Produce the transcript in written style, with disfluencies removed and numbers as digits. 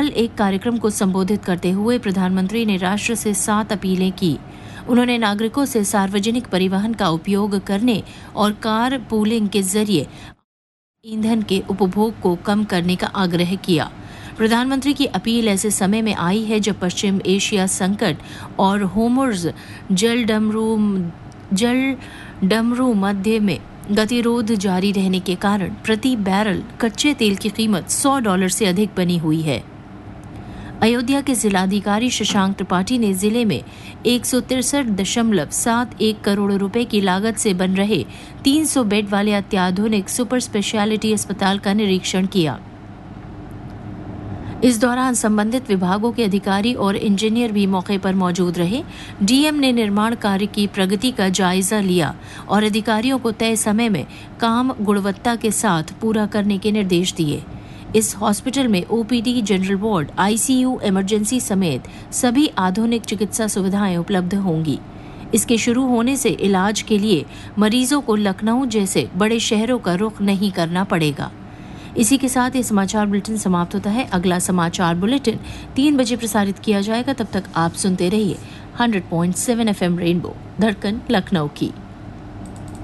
कल एक कार्यक्रम को संबोधित करते हुए प्रधानमंत्री ने राष्ट्र से 7 अपीलें की। उन्होंने नागरिकों से सार्वजनिक परिवहन का उपयोग करने और कार पूलिंग के जरिए ईंधन के उपभोग को कम करने का आग्रह किया। प्रधानमंत्री की अपील ऐसे समय में आई है जब पश्चिम एशिया संकट और होर्मुज़ जलडमरू मध्य में गतिरोध जारी रहने के कारण प्रति बैरल कच्चे तेल की कीमत $100 से अधिक बनी हुई है। अयोध्या के जिलाधिकारी शशांक त्रिपाठी ने जिले में 163.71 करोड़ रुपए की लागत से बन रहे 300 बेड वाले अत्याधुनिक सुपर स्पेशलिटी अस्पताल का निरीक्षण किया। इस दौरान संबंधित विभागों के अधिकारी और इंजीनियर भी मौके पर मौजूद रहे। डीएम ने निर्माण कार्य की प्रगति का जायजा लिया और अधिकारियों को तय समय में काम गुणवत्ता के साथ पूरा करने के निर्देश दिए। इस हॉस्पिटल में OPD, general ward, ICU, emergency समेत सभी आधुनिक चिकित्सा सुविधाएं उपलब्ध होंगी। इसके शुरू होने से इलाज के लिए मरीजों को लखनऊ जैसे बड़े शहरों का रुख नहीं करना पड़ेगा। इसी के साथ ये समाचार बुलेटिन समाप्त होता है। अगला समाचार बुलेटिन 3 बजे प्रसारित किया जाएगा। तब तक आप सुनते रहिए 100.7 FM रेनबो, धड़कन लखनऊ की।